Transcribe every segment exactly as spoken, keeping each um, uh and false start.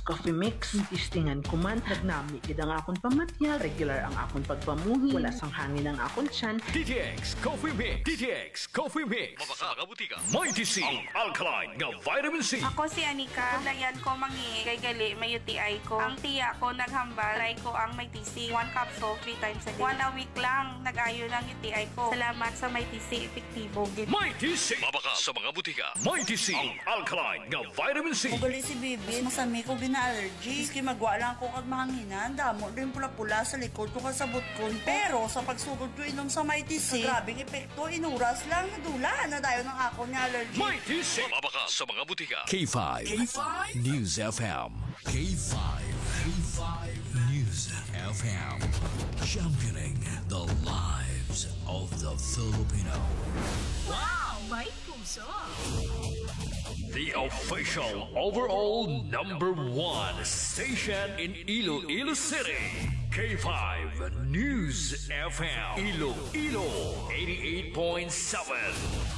coffee mix, tistingan ko man, nagnami gid ang akong pamatyag, regular ang akong pagpamuhi, wala sang hangin ang akong tiyan. D T X Coffee Mix. D T X Coffee Mix. Mabaka butika. Mighty C. Ang alkaline nga vitamin C. Ako si Anika. Dayan ko mangi kay gali may U T I ko. Ang tiya ko naghambal, try ko ang Mighty C. One capsule, three times a day. One a week lang, nag-ayo ng U T I ko. Salamat sa Mighty C. Epektibo. Mighty C. Mabaka sa mga butika. Mighty C. Ang alkaline nga vitamin C. Ugali si Bibi, masami ko gina-allergy. Iski magwa lang ko kag mahanginan, damo rin pula-pula sa likod ko kasabot ko. Pero sa pagsugod ko inom sa Mighty C, grabing epekto, inuras lang, nadula na dayo ng ako niya allergy. Mighty C. Mabaka sa mga butika. K five. K five. News F M. K five. K five. News F M. Championing the lives of the Filipino. Wow! May puso! The official overall number one station in Iloilo City. K five News F M. Iloilo eighty-eight point seven.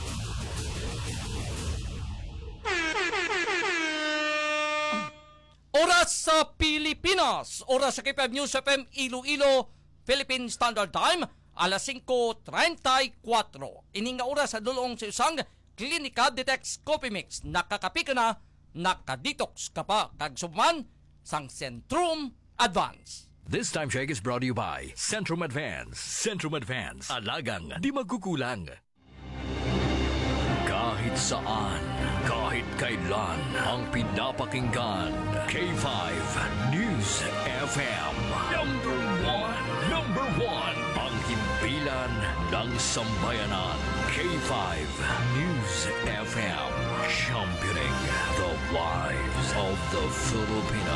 Oras sa Pilipinas. Oras sa K five News F M Iloilo Philippine Standard Time. Alas singko treinta-cuatro. Ining nga oras sa dulong sa isang Klinika Detox Coffee Mix. Nakakapi ka na, nakadetox ka pa. Kagsuman sang Centrum Advance. This time check is brought to you by Centrum Advance. Centrum Advance. Alagang di magkukulang. Kahit saan, kahit kailan, ang pinapakinggan. K five News F M. Number one. Number one. Ang himpilan ng sambayanan. K five News F M. Championing the lives of the Filipino.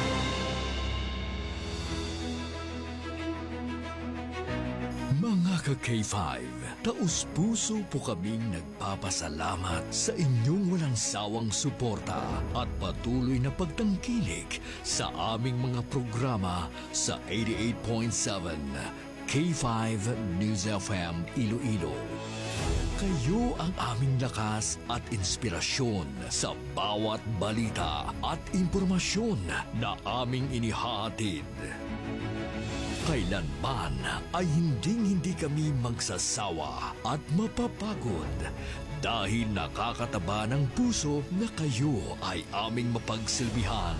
Mga ka-K five, taus-puso po kaming nagpapasalamat sa inyong walang sawang suporta at patuloy na pagtangkilik sa aming mga programa sa eighty-eight point seven K five News F M Iloilo. Kayo ang aming lakas at inspirasyon sa bawat balita at impormasyon na aming inihahatid. Kailanman ay hinding-hindi kami magsasawa at mapapagod dahil nakakataba ng puso na kayo ay aming mapagsilbihan.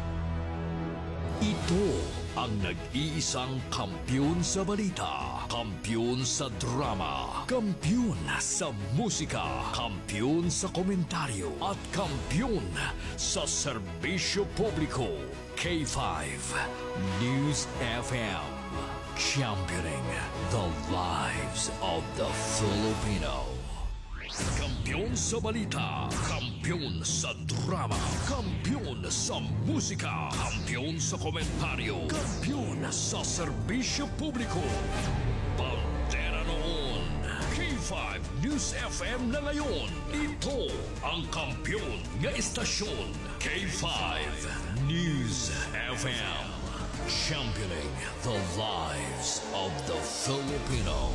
Ito ang nag-iisang kampiyon sa balita, kampiyon sa drama, kampiyon sa musika, kampiyon sa komentaryo, at kampiyon sa serbisyo publiko. K five News F M. Championing the lives of the Filipino. Kampiyon sa balita, kampiyon sa drama, kampiyon sa musika, kampiyon sa komentaryo, kampiyon sa serbisyo publiko. Bandera noon, K five News F M na ngayon. Ito ang kampiyon nga istasyon. K five News F M. Championing the lives of the Filipino.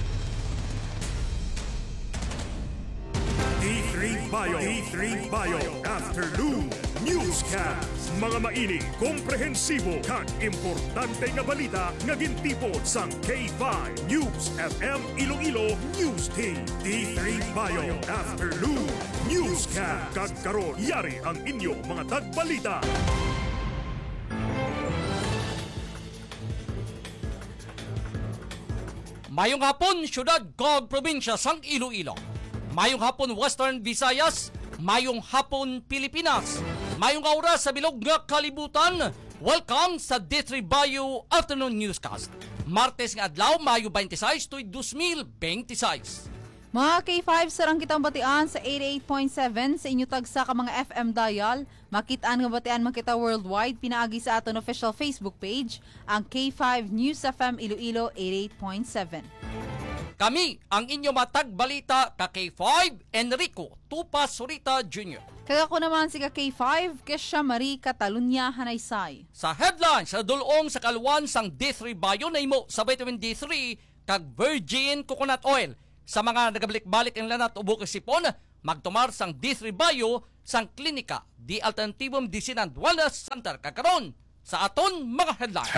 D three Bio, D three Bio Afternoon Newscast. Mga mainit, komprehensibo kag importante nga balita nga gintipon sang K five News F M Iloilo News Team. D three Bio Afternoon Newscast. Kag karon yari ang inyo mga tagbalita. Mayong hapon, syudad kag probinsya sang Iloilo. Mayong hapon Western Visayas, mayong hapon Pilipinas, mayong oras sa bilog nga kalibutan. Welcome sa D three Bio Afternoon Newscast. Martes nga adlaw, Mayo twenty-six, twenty twenty-six. Mga K five, sarang kitang batian sa eighty-eight point seven sa inyo tagsa ka mga F M dial. Makitaan nga batian man kita worldwide, pinaagi sa aton official Facebook page, ang K five News F M Iloilo eighty-eight point seven. Kami ang inyo matag balita ka K five, Enrico Tupas Surita Junior Kaya ko naman si ka K five, Kesha Marie Catalunya Hanaysay. Sa headline sa dulong sa kaluwan sang D three Bio na imo sa vitamin D three kag virgin coconut oil. Sa mga nagabalik-balik ang lanat ubo sipon, magtumar sang D three Bayo sang klinika di Alternatibum Medicine and Wellness Center kakaron sa aton mga headlines.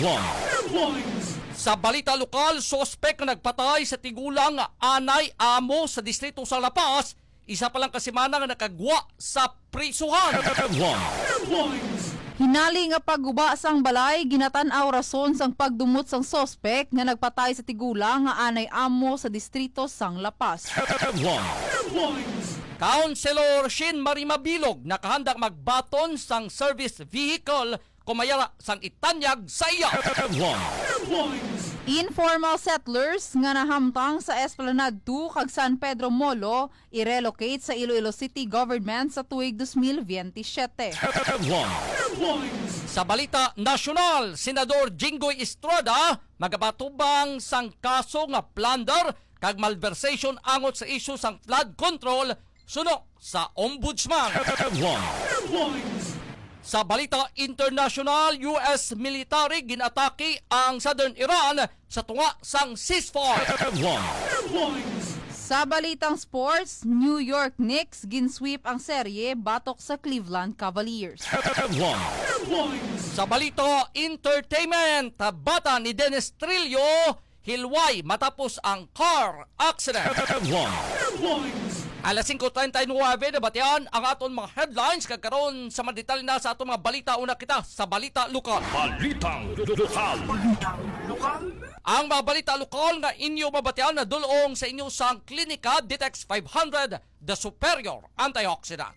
Sa balita lokal, sospek na nagpatay sa tigulang nga anay amo sa distrito sa La Paz, isa pa lang kasimana nga nakagwa sa prisuhan. Hinali nga pagguba sang balay, ginatan-aw rason sang pagdumot sang sospek nga nagpatay sa tigulang nga anay amo sa distrito sang La Paz. Councilor Shin Marima Bilog nakahandak magbaton sang service vehicle kumayara sang itanyag sa iya. Informal settlers nga nahamtang sa Esplanade two kag San Pedro Molo i-relocate sa Iloilo City Government sa tuig twenty twenty-seven. Sa balita nasyonal, Senador Jinggoy Estrada magabatubang sang kaso nga plunder kag malversation angot sa issue sang flood control suno sa Ombudsman. Sa balita international, U S military ginatake ang Southern Iran sa tunga sang ceasefire. Sa balitang sports, New York Knicks ginsweep ang serye batok sa Cleveland Cavaliers. Sa balita entertainment, bata ni Dennis Trillo hilway matapos ang car accident. Alas five thirty-nine na batian ang aton mga headlines kagkaroon sa madetalye na sa aton mga balita. Una kita sa balita lokal. Balitang lokal. Ang mga balita lokal nga inyo mabatian na dulong sa inyo sang klinika Ditex five hundred, the superior antioxidant.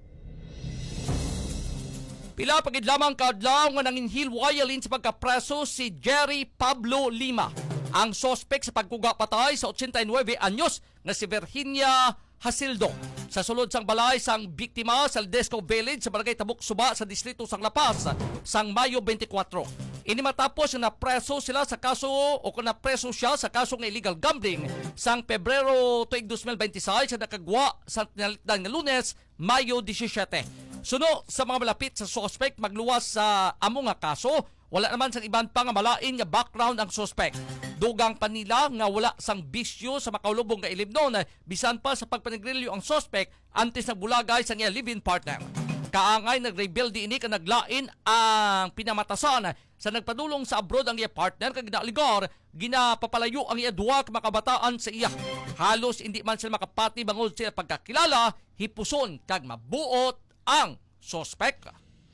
Pila pagid lamang kaadlaw nga nanginhilwayalin sa pagkapreso si Jerry Pablo Lima, ang sospek sa pagkuga patay sa eighty-nine anyos na si Virginia Hasildo sa sulod sang balay sang biktima sa Ledesco Village sa barangay Tabuk Suba sa distrito sang La Paz sang Mayo twenty-four. Ini matapos na preso sila sa kaso o kung napreso siya sa kaso ng illegal gambling sang Pebrero tuig twenty twenty-six sa nakagwa sa tinalitdan nga Lunes, Mayo seventeen. Suno sa mga malapit sa suspect magluwas sa amo nga kaso, wala naman sa iban pa nga malain nga background ang suspect. Dugang panila nga wala sang bisyo sa makaulubong nga ilibnon, bisan pa sa pagpanigrilyo ang suspect antes nagbulagay sa iya live-in partner. Kaangay nag-reveal di ini ka naglain ang pinamatasan sa nagpadulong sa abroad ang iya partner kag ginaligar, ginapapalayo ang iya duwa ka makabataan sa iya. Halos hindi man sila makapati bangod sa pagkakilala, hipuson kag mabuot ang suspect.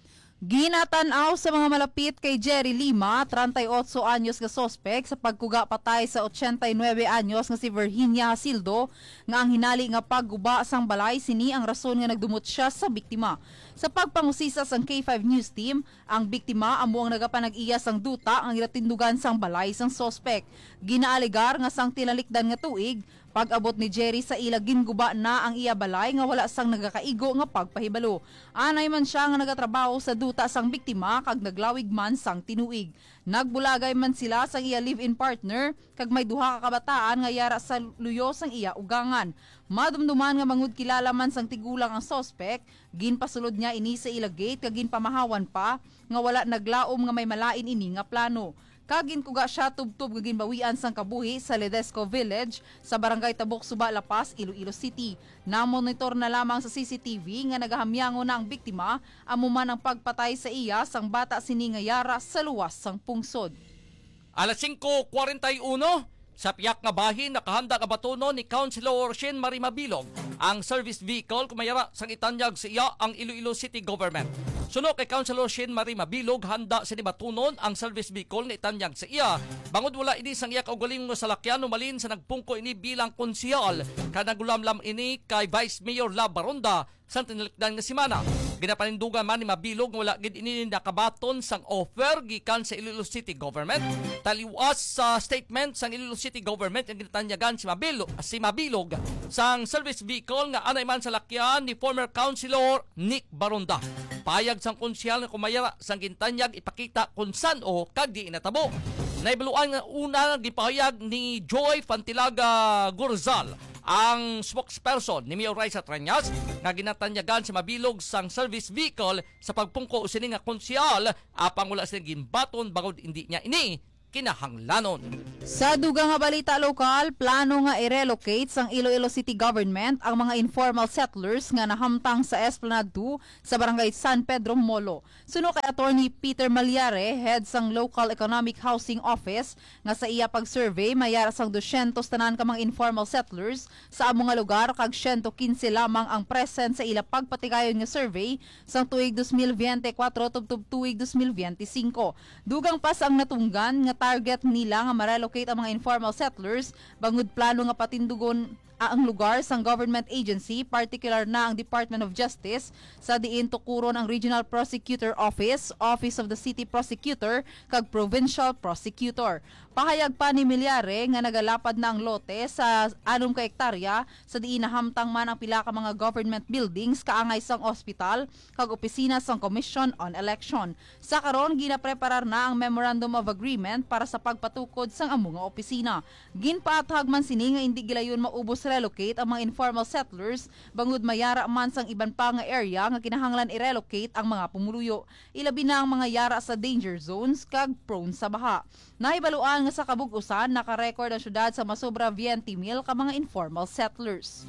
Ginatanaw sa mga malapit kay Jerry Lima, thirty-eight anyos nga sospek sa pagkuga patay sa eighty-nine anyos nga si Virginia Hasildo, nga ang hinali nga pagguba sang balay sini ang rason nga nagdumot siya sa biktima. Sa pagpangusisa sang K five News Team, ang biktima amo ang nagapanag-iya sang duta ang ilatindugan sang balay sang sospek. Ginaaligar nga sang tinalikdan nga tuig, pag-abot ni Jerry sa ila ginguba na ang iya balay nga wala sang nagakaigo nga pagpahibalo. Anay man siya nga nagatrabaho sa duta sang biktima kag naglawig man sang tinuig. Nagbulagay man sila sang iya live-in partner kag may duha ka kabataan nga yara sa luyo sang iya ugangan. Madumduman nga mangud kilala man sang tigulang ang sospek, ginpasulod niya ini sa ila gate kag ginpamahawan pa nga wala naglaom nga may malain ini nga plano. Kagin kuga siya tubtub nga ginbawian sang kabuhi sa Ledesco Village sa barangay Tabuk Suba, La Paz, Iloilo City. Namonitor na lamang sa C C T V nga nagahamyango na ang biktima amo man ang pagpatay sa iya sang bata sini nga yara sa luwas sang pungsod. Alas five forty-one sa piyak nga bahin nakahanda ka batuno ni Councilor Shin Marima Bilog ang service vehicle kumayara sang itanyag sa iya ang Iloilo City Government. Suno kay Councilor Shin Marima Bilog, handa sini batunon ang service vehicle na itanyag sa iya. Bangod wala ini sang iya kaugaling nga salakyan umalin sa nagpungko ini bilang konsehal kanagulamlam ini kay Vice Mayor Lab Baronda sa tinalikdan nga simana. Ginapanindugan man ni Mabilog wala gid ini nakabaton sang offer gikan sa Iloilo City Government. Taliwas sa statement sang Iloilo City Government ang ginatanyagan si Mabilog, si Mabilog sang service vehicle nga anay man sa lakyan ni former Councilor Nick Baronda. Payag sang konsyal nga kumayara sang gintanyag ipakita kung saan o kag di inatabo. Naibaluan nga una gipahayag ni Joy Fantilaga Gurzal, ang spokesperson ni Mayor Raisa Treñas, nga ginatanyagan si Mabilog sang service vehicle sa pagpungko usini nga konsyal apang wala silang ginbaton bangod hindi niya ini kinahanglanon. Sa dugang nga balita lokal, plano nga i-relocate sang Iloilo City Government ang mga informal settlers nga nahamtang sa Esplanade two sa Barangay San Pedro, Molo. Suno kay Attorney Peter Malyare, head sang Local Economic Housing Office, nga sa iya pag-survey mayara sang two hundred tanan ka mga informal settlers sa among nga lugar kag one hundred fifteen lamang ang present sa ila pagpatigayon nga survey sang tuig twenty twenty-four tubtub tuig twenty twenty-five. Dugang pas ang natunggan nga target nila nga ma-relocate ang mga informal settlers bangod plano nga patindugon ang lugar sang government agency, particular na ang Department of Justice, sa diin tukuron ang Regional Prosecutor Office, Office of the City Prosecutor, kag Provincial Prosecutor. Pahayag pa ni Milyare nga nagalapad na ang lote sa anom ka hektarya sa diin nahamtang man ang pila ka mga government buildings kaangay sang ospital kag opisina sang Commission on Election. Sa karon ginapreparar na ang Memorandum of Agreement para sa pagpatukod sang among nga opisina. Ginpaathag man sini nga hindi gilayon maubos relocate ang mga informal settlers bangod mayara man sang iban pa nga area nga kinahanglan i-relocate ang mga pumuluyo. Ilabi na ang mga yara sa danger zones kag prone sa baha. Nahibaluan nga sa kabug-usan naka-record ang syudad sa masobra twenty mil ka mga informal settlers.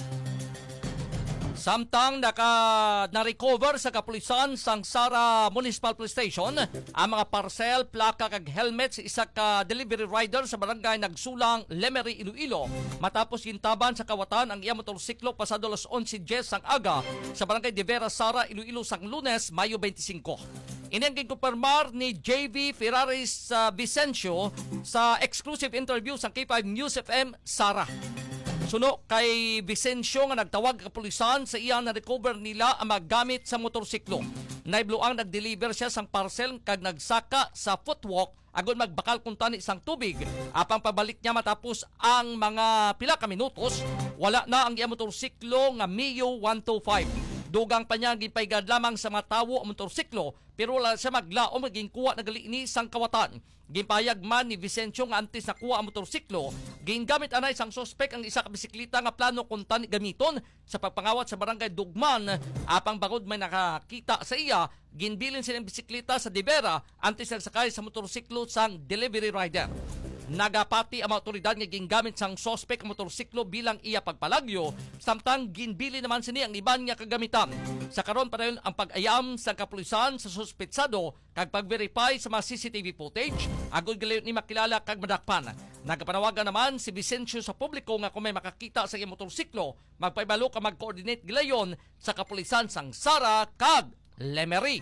Samtang naka na-recover sa kapulisan sang Sara Municipal Police Station ang mga parcel, plaka kag helmet sa isa ka delivery rider sa barangay Nagsulang, Lemery, Iloilo matapos gintaban sa kawatan ang iya motorsiklo pasado alas onse diyes sang aga sa barangay De Vera, Sara, Iloilo sang Lunes, Mayo twenty-five. Inang gikonfirmar ni J V Ferraris uh, Vicencio sa exclusive interview sa K five News F M, Sara. Suno kay Vicencio nga nagtawag ka pulisan sa iya na recover nila ang magamit sa motorsiklo. Naibluang nag-deliver siya sang parcel kag nagsaka sa footwalk agon magbakal kung tani isang tubig. Apang pabalik niya matapos ang mga pila ka minutos, wala na ang iya motorsiklo nga Mio one twenty-five. Dugang pa niya gipaygad lamang sa matawo ang motorsiklo pero wala siya maglaom maging kuha na gali ni isang kawatan. Ginpayag man ni Vicencio nga antes nakuha ang motorsiklo, gingamit anay isang sospek ang isa ka bisikleta nga plano kung tani gamiton sa pagpangawat sa barangay Dugman. Apang bagod may nakakita sa iya, ginbilin silang bisikleta sa De Vera antes nagsakay sa motorsiklo sang delivery rider. Nagapati ang mga otoridad nga gingamit sang sospek ang motorsiklo bilang iya pagpalagyo, samtang ginbili naman sini ang iban nga kagamitan. Sa karon pa rin ang pag-ayam sa kapulisan sa suspetsado kag pag-verify sa mga C C T V footage agud galayon ni makilala kag madakpan. Nagapanawagan naman si Vicencio sa publiko nga kung may makakita sa iyang motorsiklo, magpaibalo ka mag-coordinate gilayon sa kapulisan sang Sara kag Lemery.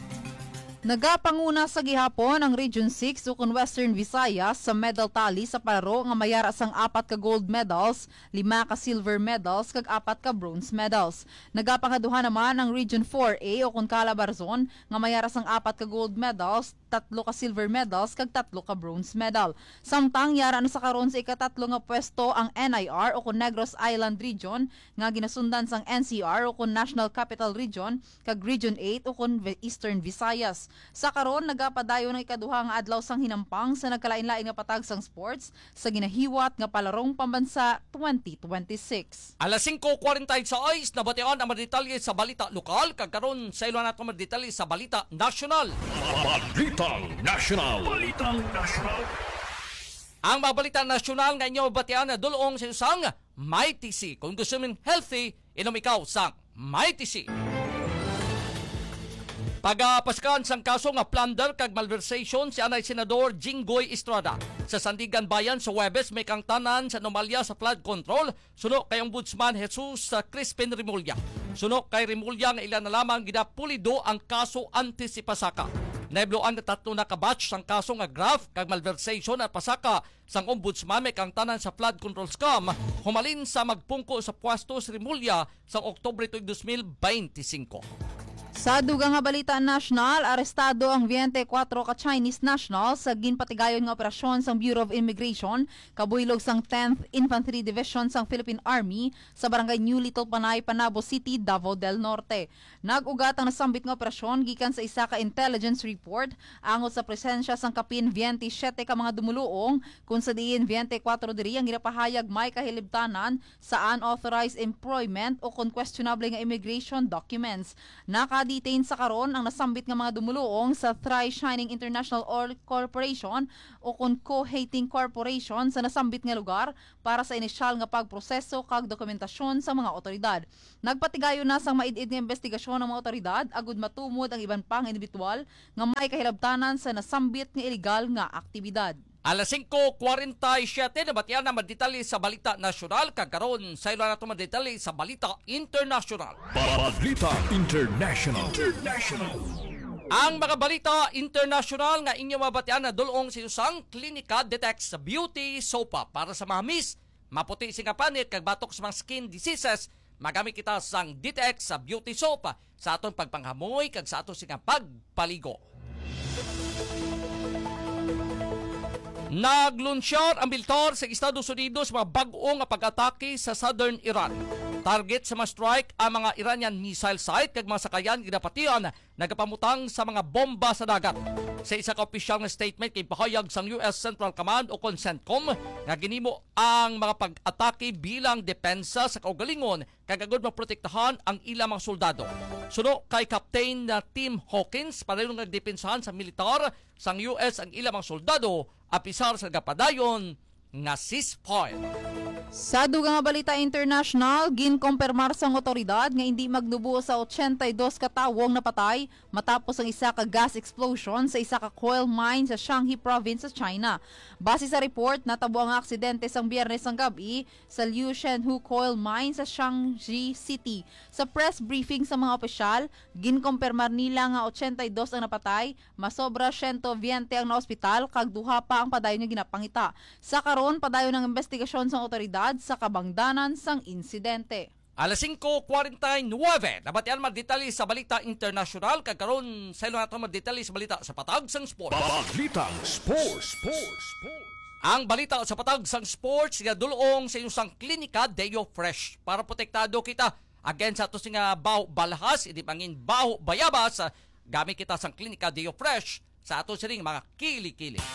Nagapanguna sa gihapon ang Region six ukon Western Visayas sa medal tally sa palaro nga mayara sang apat ka gold medals, lima ka silver medals kag apat ka bronze medals. Nagapangaduha naman ang Region four A ukon Calabarzon nga mayara sang apat ka gold medals, tatlo ka silver medals kag tatlo ka bronze medal. Samtang yara na sa karon sa ikatatlo nga pwesto ang N I R ukon Negros Island Region nga ginasundan sang N C R ukon National Capital Region kag Region eight ukon Eastern Visayas. Sa karon nagapadayon ng ikaduha nga adlaw sang hinampang sa nagkalain-lain nga patag sang sports sa ginahiwat nga palarong pambansa twenty twenty-six. Alas singko kuwarenta y sais nabatian ang madetalye sa balita lokal kag karon sa ilo nato madetalye sa balita nasyonal. Balitang Nasyonal. Balitang Nasyonal. Ang mga balita nasyonal nga inyo batian na dulong sa isang My T C. Kung gusto min healthy, inom ikaw sa My T C. Pagapaskan sang kaso nga plunder kag malversation si anay Senador Jinggoy Estrada. Sa Sandigan Bayan sa Huwebes may kang tanan sa anomalya sa flood control, suno kay Ombudsman Jesus Crispin Rimulya. Suno kay Rimulya nga ilan na lamang ginapulido ang kaso antes si Pasaka. Naibloan na tatlo na kabatch sang kaso nga graft kag malversation at pasaka sang Ombudsman may kang tanan sa flood control scam humalin sa magpungko sa pwesto si Rimulya sang Oktubre twenty twenty-five. Sa dugang nga balita national, arestado ang twenty-four ka Chinese nationals sa ginpatigayon nga operasyon sang Bureau of Immigration, kabuylog sang tenth Infantry Division sang Philippine Army sa barangay New Little Panay, Panabo City, Davao del Norte. Nag-ugat ang nasambit nga operasyon gikan sa isa ka intelligence report angot sa presensya sang kapin twenty-seven ka mga dumuluong kung sa diin twenty-four diri ang ginapahayag may kahilibtanan sa unauthorized employment o kung questionable nga immigration documents. Naka na-detain sa karon ang nasambit nga mga dumuluong sa Thrice Shining International Oil Corporation o kung Co-Hating Corporation sa nasambit nga lugar para sa inisyal nga pagproseso kag dokumentasyon sa mga otoridad. Nagpatigayo na sang maid-id nga investigasyon ng mga otoridad agud matumod ang iban pang individual nga may kahilabtanan sa nasambit nga illegal nga aktibidad. Alas singko forty-seven na batian na madetali sa balita nasyonal kagkaron sa ilo na ito madetali sa balita international. Balita International. International. Ang mga balita international nga inyo mabatian na dulong sa usang klinika detects beauty sopa para sa mga miss, maputi sing panit kag batok sa mga skin diseases. Magamit kita sang detects sa beauty soap sa aton pagpanghamoy kag sa aton sing pagpaligo. Naglunsyar ang militar sa Estados Unidos mga bag-o nga pag-atake sa southern Iran. Target sa mga strike ang mga Iranian missile site kag mga sakayan ginapatian nagapamutang sa mga bomba sa dagat. Sa isa ka opisyal na statement kay pahayag sang U S Central Command o CONCENTCOM nga ginimo ang mga pag-atake bilang depensa sa kaugalingon kag agud maprotektahan ang ilang mga soldado. Suno kay Captain na Tim Hawkins pareho nagdepensahan sa militar sang U S ang ilang mga soldado apisar sa gapadayon nga ceasefire. Sa dugang nga balita international, ginkompirmar sang otoridad nga hindi magnubo sa eighty-two katawong napatay matapos ang isa ka gas explosion sa isa ka coal mine sa Shanxi province sa China. Base sa report, natabo ang aksidente sang Biyernes ng gabi sa Liu Shenhu coal mine sa Shanxi City. Sa press briefing sa mga opisyal, ginkompirmar nila nga eighty-two ang napatay, masobra one hundred twenty ang na-ospital kag duha pa ang padayon nga ginapangita. Sa karon padayon ng investigasyon sang otoridad sa kabangdanan sang insidente. Alas singko forty-nine nabatian madetali sa balita international kagkaron sa ilo nato madetali sa balita sa patag sang sports. Balitang sports. Sports. Sports. Ang balita sa patag sang sports nga dulong sa inyong klinika Deo Fresh para protektado kita against sa ato nga baho balahas hindi pangin baho bayabas gamit kita sang klinika Deo Fresh sa ato siring mga kili-kili.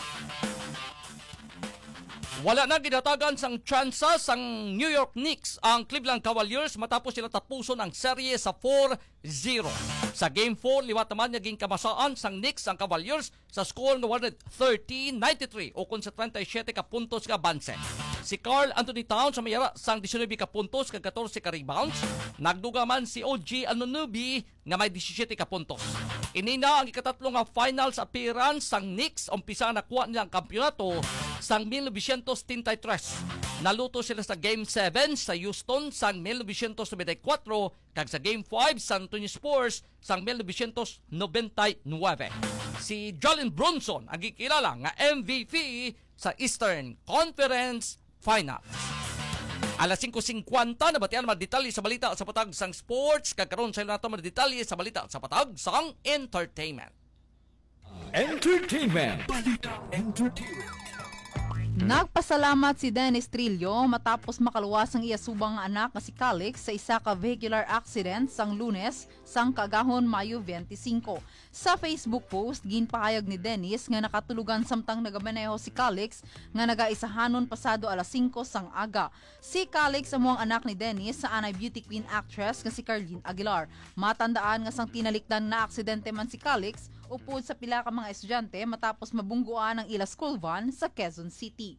Wala na ginatagan sang tsansa sang New York Knicks ang Cleveland Cavaliers matapos sila tapuson ang serye sa four zero. Sa Game four, liwat naman naging kamasaan sang Knicks ang Cavaliers sa score nga one thirteen ninety-three o kung sa twenty-seven ka puntos ka banse. Si Karl Anthony Towns sa mayara sang nineteen ka puntos kag fourteen ka rebounds. Nagduga man si O G Anunoby nga may seventeen ka puntos. Inina ang ikatatlo nga finals appearance sang Knicks umpisa na kuha nilang kampeonato sang nineteen thirty-three. Naluto sila sa Game seven sa Houston sang nineteen ninety-four kag sa Game five sa Antonio Spurs sang nineteen ninety-nine. Si Jalen Brunson ang gikilala nga M V P sa Eastern Conference Finals. Alas singko fifty na batian madetali sa balita sa patag sang sports kagkaron sa nato madetali sa balita sa patag sang entertainment. Entertainment. Balita Entertainment. Nagpasalamat si Dennis Trillo matapos makaluwas ang iyasubang anak na si Calix sa isa ka vehicular accident sang Lunes sang kagahon Mayo twenty-five. Sa Facebook post, ginpahayag ni Dennis nga nakatulugan samtang nagamaneho si Calix nga nagaisahanon pasado alas singko sang aga. Si Calix amo ang anak ni Dennis sa anay beauty queen actress nga si Carlene Aguilar. Matandaan nga sang tinalikdan na aksidente man si Calix upod sa pila ka mga estudyante matapos mabungguan ang ila school van sa Quezon City.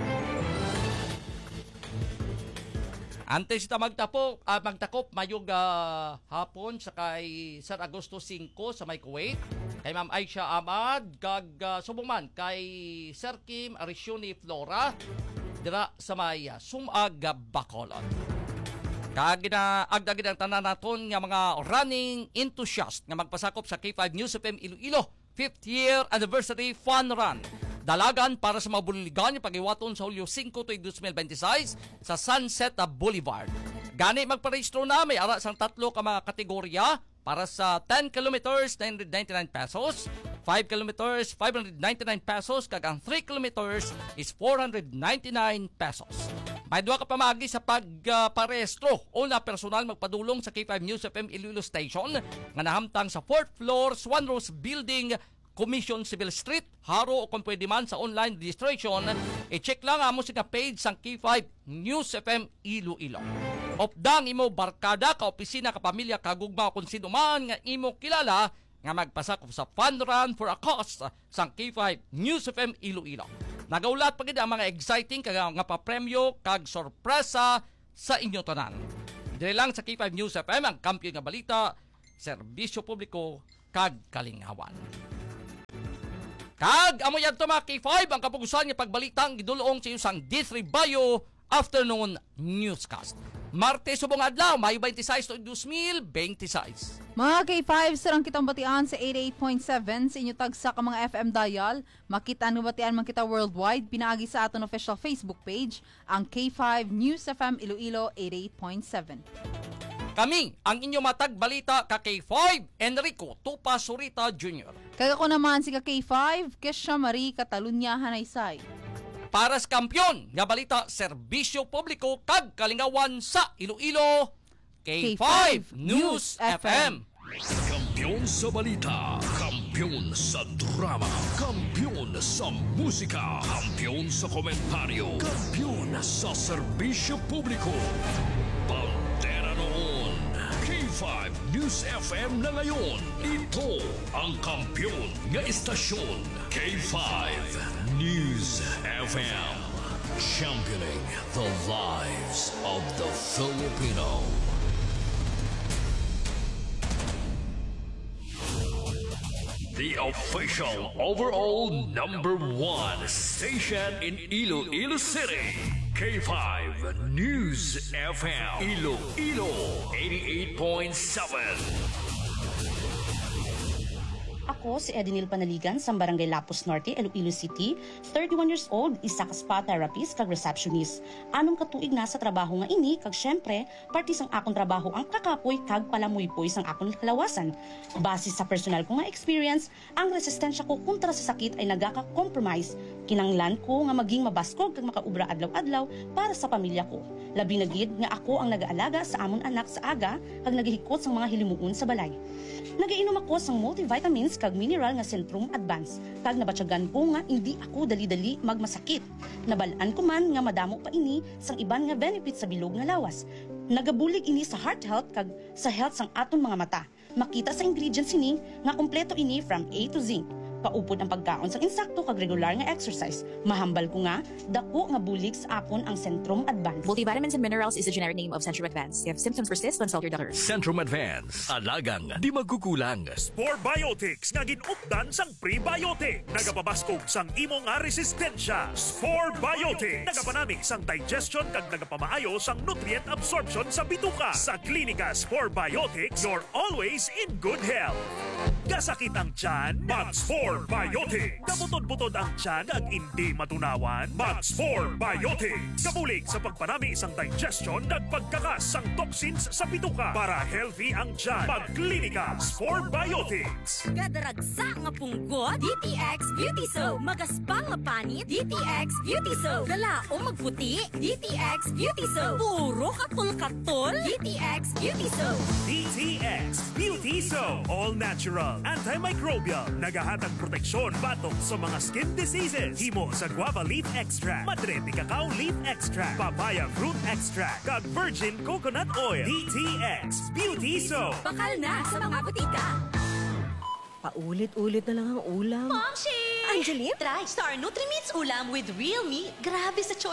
Ante sita magtapo, uh, magtakop mayog uh, hapon sa kay San Agosto five sa may Kuwait. Kay Ma'am Aisha Ahmad kag uh, subong man kay Sir Kim Arisioni Flora dira sa may uh, Sumag Bacolod. Kag ginaagdagid ang tanan naton nga mga running enthusiast nga magpasakop sa K five News F M Iloilo fifth year anniversary fun run. Dalagan para sa mga buligan yung pag-iwaton sa Hulyo five to twenty twenty-six sa Sunset Boulevard. Gani magparehistro na may ara sang tatlo ka mga kategorya para sa ten kilometers nine hundred ninety-nine pesos, five kilometers five hundred ninety-nine pesos, kag ang three kilometers is four hundred ninety-nine pesos. May duwa ka pamagi sa pagparehistro. Una, personal magpadulong sa K five News F M Iloilo Station nga nahamtang sa fourth floor Swan Rose Building, Commission Civil Street, haro o kung pwede man sa online registration, i-check lang amo sa page sang K five News F M Iloilo. Opdang imo barkada, ka opisina, ka pamilya, kagugma kung sino man nga imo kilala nga magpasakop sa fun run for a cause sang K five News F M Iloilo. Nagaulat pa gid ang mga exciting kag nga papremyo kag sorpresa sa inyo tanan. Dire lang sa K five News F M ang kampiyon nga balita, serbisyo publiko kag kalingawan. Kag amo yan to mga K five ang kapugusan nga pagbalitang gidulong sa isang D three Bayo Afternoon Newscast. Martes subong adlaw, Mayo twenty-six, two thousand twenty-six. Mga K five, sarang kitang batian sa eighty-eight point seven sa inyo tagsa ka mga F M dial. Makita ang batian man kita worldwide. Pinaagi sa aton official Facebook page, ang K five News F M Iloilo eighty-eight point seven. Kami ang inyo matag balita ka K five, Enrico Tupa Surita Junior Kaga ko naman si ka K five, Kesha Marie Catalunya Hanaysay. Para sa kampyon nga balita, serbisyo publiko kag kalingawan sa Iloilo, K five News F M. Kampiyon sa balita, kampiyon sa drama, kampiyon sa musika, kampiyon sa komentaryo, kampiyon sa serbisyo publiko. Pantera noon, K five News F M na ngayon. Ito ang kampiyon nga istasyon, K five News F M. Championing the lives of the Filipino. The official overall number one station in Iloilo City, K five News F M, Iloilo eighty-eight point seven. Ako si Edinil Panaligan sa Barangay Lapus Norte, Iloilo City, thirty-one years old, isa ka spa therapist kag receptionist. Anong katuig na sa trabaho nga ini kag syempre, parte sang akong trabaho ang kakapoy kag palamuypoy sang akong kalawasan. Base sa personal ko nga experience, ang resistensya ko kontra sa sakit ay nagaka-compromise. Kinanglan ko nga maging mabaskog kag makaubra adlaw-adlaw para sa pamilya ko. Labi na gid nga ako ang nag-aalaga sa amon anak sa aga kag nagahikot sang mga hilimuon sa balay. Nagainom ako sang multivitamins kag mineral nga Centrum Advance. Kag nabatyagan ko nga hindi ako dali-dali magmasakit. Nabalaan ko man nga madamo pa ini sang iban nga benefits sa bilog nga lawas. Nagabulig ini sa heart health kag sa health sang aton mga mata. Makita sa ingredients ini nga kompleto ini from A to Z. Kaupod ang pagkaon sa insakto kag regular nga exercise. Mahambal ko nga, dako nga bulig sa akon ang Centrum Advance. Multivitamins and minerals is the generic name of Centrum Advance. If symptoms persist, consult your doctor. Centrum Advance, alagang di magkukulang. Spore Biotics nga ginupdan sang prebiotic. Nagapabaskog sang imo nga resistensya. Spore Biotics. Nagapanami sang digestion kag nagapamaayo sang nutrient absorption sa bituka. Sa klinika Spore Biotics, you're always in good health. Kasakit ang tiyan, Mag-Spore Biotics. Kabutod-butod ang tiyan ag hindi matunawan, Mag-Spore Biotics. Kabulig sa pagpanami isang digestion ag pagkakas sang toxins sa bituka. Para healthy ang tiyan, Mag-Klinika Spore Biotics. Gadaragsa nga punggot, D T X Beauty Soap. Magaspang nga panit, D T X Beauty Soap. Dala o magputi, D T X Beauty Soap. Puro katol-katol, D T X Beauty Soap. D T X Beauty Soap. All natural, antimicrobial, nagahatag proteksyon batok sa mga skin diseases. Himo sa guava leaf extract, madre de cacao leaf extract, papaya fruit extract, kag virgin coconut oil. D T X Beauty Soap. Bakal na sa mga butika. Paulit-ulit na lang ang ulam. Momshi! Angeline? Try Star Nutrimits ulam with real meat. Grabe sa choice